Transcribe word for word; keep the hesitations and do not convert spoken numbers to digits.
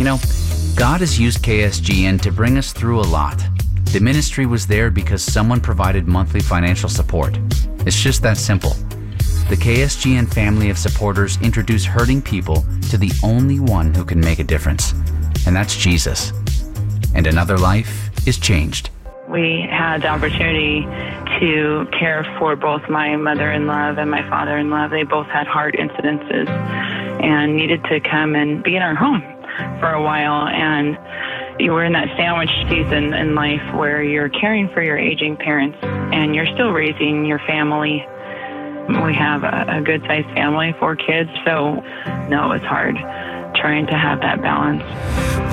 You know, God has used K S G N to bring us through a lot. The ministry was there because someone provided monthly financial support. It's just that simple. The K S G N family of supporters introduce hurting people to the only one who can make a difference, and that's Jesus. And another life is changed. We had the opportunity to care for both my mother-in-law and my father-in-law. They both had heart incidences and needed to come and be in our home for a while. And you were in that sandwich season in life where you're caring for your aging parents and you're still raising your family. We have a, a good-sized family, four kids, so no, it's hard trying to have that balance.